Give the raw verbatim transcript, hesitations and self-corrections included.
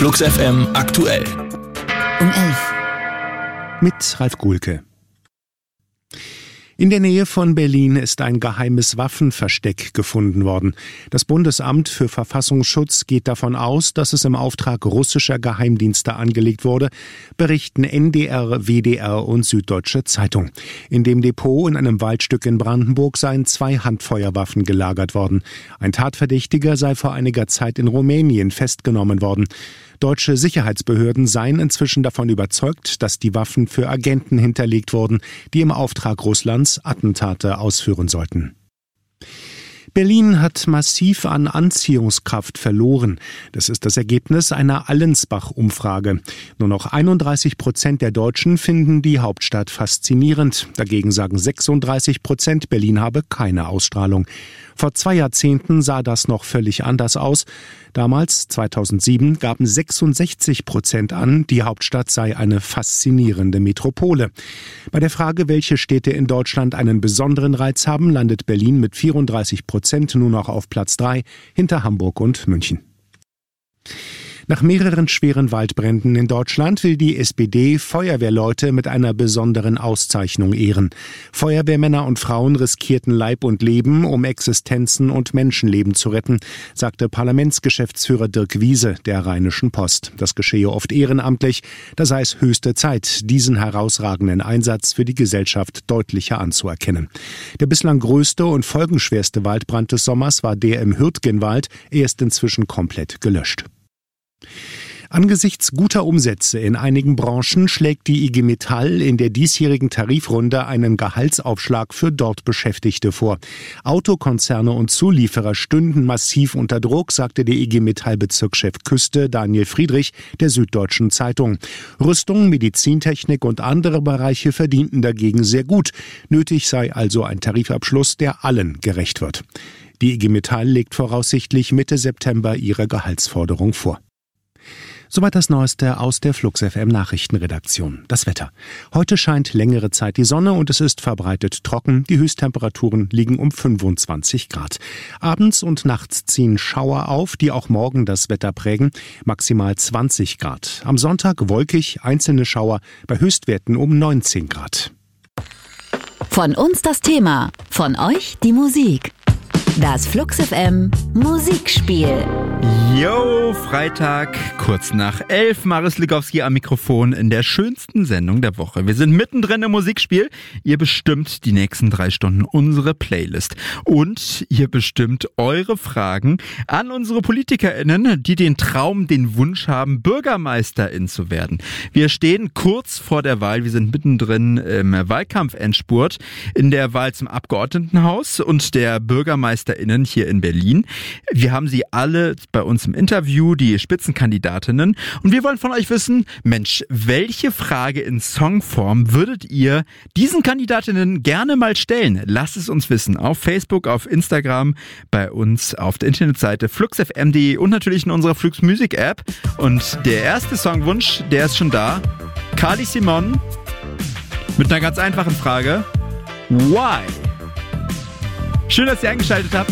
Flux F M aktuell. Um elf. Mit Ralf Guhlke. In der Nähe von Berlin ist ein geheimes Waffenversteck gefunden worden. Das Bundesamt für Verfassungsschutz geht davon aus, dass es im Auftrag russischer Geheimdienste angelegt wurde, berichten N D R, W D R und Süddeutsche Zeitung. In dem Depot in einem Waldstück in Brandenburg seien zwei Handfeuerwaffen gelagert worden. Ein Tatverdächtiger sei vor einiger Zeit in Rumänien festgenommen worden. Deutsche Sicherheitsbehörden seien inzwischen davon überzeugt, dass die Waffen für Agenten hinterlegt wurden, die im Auftrag Russlands Attentate ausführen sollten. Berlin hat massiv an Anziehungskraft verloren. Das ist das Ergebnis einer Allensbach-Umfrage. Nur noch einunddreißig Prozent der Deutschen finden die Hauptstadt faszinierend. Dagegen sagen sechsunddreißig Prozent, Berlin habe keine Ausstrahlung. Vor zwei Jahrzehnten sah das noch völlig anders aus. Damals, zweitausendsieben, gaben sechsundsechzig Prozent an, die Hauptstadt sei eine faszinierende Metropole. Bei der Frage, welche Städte in Deutschland einen besonderen Reiz haben, landet Berlin mit vierunddreißig Prozent nur noch auf Platz drei, hinter Hamburg und München. Nach mehreren schweren Waldbränden in Deutschland will die S P D Feuerwehrleute mit einer besonderen Auszeichnung ehren. Feuerwehrmänner und Frauen riskierten Leib und Leben, um Existenzen und Menschenleben zu retten, sagte Parlamentsgeschäftsführer Dirk Wiese der Rheinischen Post. Das geschehe oft ehrenamtlich, da sei es höchste Zeit, diesen herausragenden Einsatz für die Gesellschaft deutlicher anzuerkennen. Der bislang größte und folgenschwerste Waldbrand des Sommers war der im Hürtgenwald, er ist inzwischen komplett gelöscht. Angesichts guter Umsätze in einigen Branchen schlägt die I G Metall in der diesjährigen Tarifrunde einen Gehaltsaufschlag für dort Beschäftigte vor. Autokonzerne und Zulieferer stünden massiv unter Druck, sagte der I G Metall-Bezirkschef Küste Daniel Friedrich der Süddeutschen Zeitung. Rüstung, Medizintechnik und andere Bereiche verdienten dagegen sehr gut. Nötig sei also ein Tarifabschluss, der allen gerecht wird. Die I G Metall legt voraussichtlich Mitte September ihre Gehaltsforderung vor. Soweit das Neueste aus der Flux F M Nachrichtenredaktion. Das Wetter. Heute scheint längere Zeit die Sonne und es ist verbreitet trocken. Die Höchsttemperaturen liegen um fünfundzwanzig Grad. Abends und nachts ziehen Schauer auf, die auch morgen das Wetter prägen. Maximal zwanzig Grad. Am Sonntag wolkig, einzelne Schauer bei Höchstwerten um neunzehn Grad. Von uns das Thema, von euch die Musik. Das Flux F M Musikspiel. Yo, Freitag, kurz nach elf, Maris Ligowski am Mikrofon in der schönsten Sendung der Woche. Wir sind mittendrin im Musikspiel. Ihr bestimmt die nächsten drei Stunden unsere Playlist. Und ihr bestimmt eure Fragen an unsere PolitikerInnen, die den Traum, den Wunsch haben, BürgermeisterIn zu werden. Wir stehen kurz vor der Wahl. Wir sind mittendrin im Wahlkampf-Endspurt in der Wahl zum Abgeordnetenhaus und der BürgermeisterInnen hier in Berlin. Wir haben sie alle bei uns im Interview, die Spitzenkandidatinnen. Und wir wollen von euch wissen, Mensch, welche Frage in Songform würdet ihr diesen Kandidatinnen gerne mal stellen? Lasst es uns wissen. Auf Facebook, auf Instagram, bei uns auf der Internetseite flux f m punkt d e und natürlich in unserer Flux Music App. Und der erste Songwunsch, der ist schon da. Carly Simon mit einer ganz einfachen Frage. Why? Schön, dass ihr eingeschaltet habt.